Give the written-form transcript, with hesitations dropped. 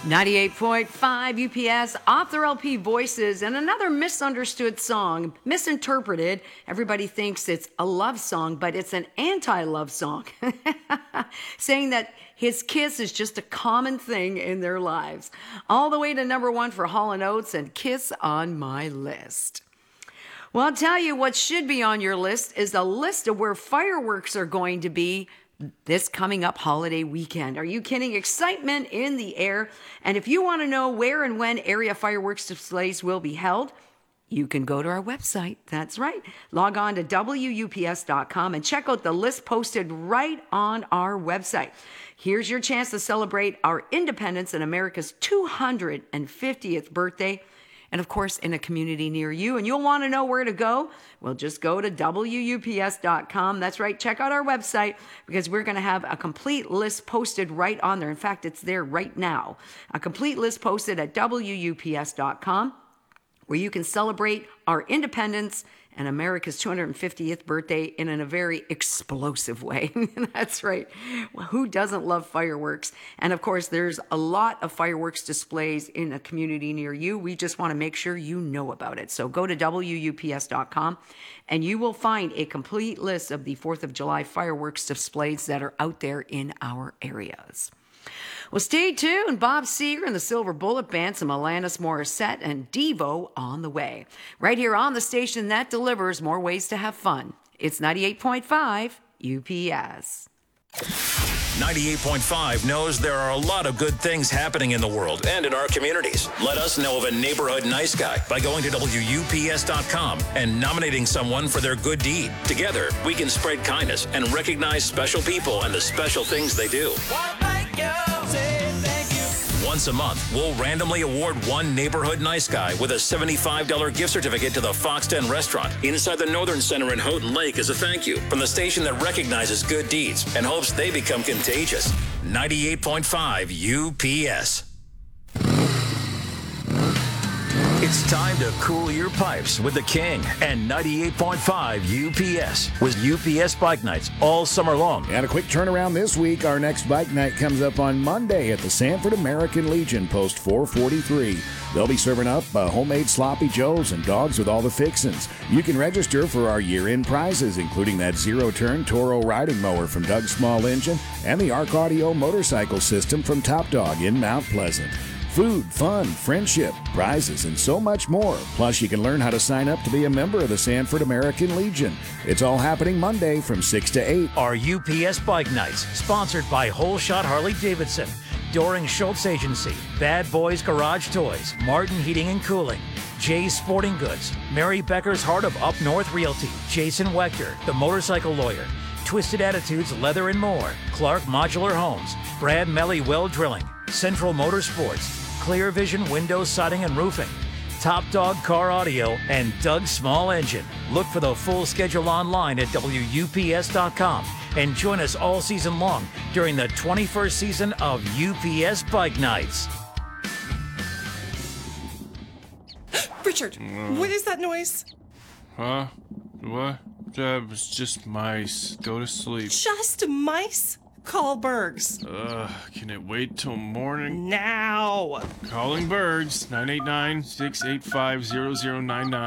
98.5 UPS, off their LP Voices, and another misunderstood song, misinterpreted. Everybody thinks it's a love song, but it's an anti-love song, saying that his kiss is just a common thing in their lives. All the way to number one for Hall & Oates and Kiss on My List. Well, I'll tell you what should be on your list is a list of where fireworks are going to be this coming up holiday weekend. Are you kidding? Excitement in the air. And if you want to know where and when area fireworks displays will be held, you can go to our website. That's right. Log on to WUPS.com and check out the list posted right on our website. Here's your chance to celebrate our independence and America's 250th birthday. And of course, in a community near you. And you'll want to know where to go? Well, just go to WUPS.com. That's right. Check out our website because we're going to have a complete list posted right on there. In fact, it's there right now. A complete list posted at WUPS.com where you can celebrate our independence and America's 250th birthday in a very explosive way. That's right. Well, who doesn't love fireworks? And of course, there's a lot of fireworks displays in a community near you. We just want to make sure you know about it. So go to WUPS.com and you will find a complete list of the 4th of July fireworks displays that are out there in our areas. Well, stay tuned. Bob Seger and the Silver Bullet Band, some Alanis Morissette and Devo on the way. Right here on the station that delivers more ways to have fun. It's 98.5 UPS. 98.5 knows there are a lot of good things happening in the world and in our communities. Let us know of a neighborhood nice guy by going to WUPS.com and nominating someone for their good deed. Together, we can spread kindness and recognize special people and the special things they do. Once a month, we'll randomly award one neighborhood nice guy with a $75 gift certificate to the Fox Den restaurant inside the Northern Center in Houghton Lake as a thank you from the station that recognizes good deeds and hopes they become contagious. 98.5 UPS. It's time to cool your pipes with the King and 98.5 UPS with UPS Bike Nights all summer long. And a quick turnaround this week. Our next bike night comes up on Monday at the Sanford American Legion, Post 443. They'll be serving up homemade sloppy joes and dogs with all the fixins. You can register for our year-end prizes, including that zero-turn Toro riding mower from Doug Small Engine and the Arc Audio motorcycle system from Top Dog in Mount Pleasant. Food, fun, friendship, prizes, and so much more. Plus, you can learn how to sign up to be a member of the Sanford American Legion. It's all happening Monday from 6 to 8. Our UPS Bike Nights, sponsored by Whole Shot Harley-Davidson, Doring Schultz Agency, Bad Boys Garage Toys, Martin Heating and Cooling, Jay's Sporting Goods, Mary Becker's Heart of Up North Realty, Jason Wechter, the Motorcycle Lawyer, Twisted Attitudes Leather and More, Clark Modular Homes, Brad Melly Well Drilling, Central Motorsports, Clear Vision Windows, Siding and Roofing, Top Dog Car Audio, and Doug Small Engine. Look for the full schedule online at WUPS.com and join us all season long during the 21st season of UPS Bike Nights. Richard, what is that noise? Huh? What? It was just mice. Go to sleep. Just mice? Call Bergs. Can it wait till morning? Now! Calling Bergs, 989-685-0099.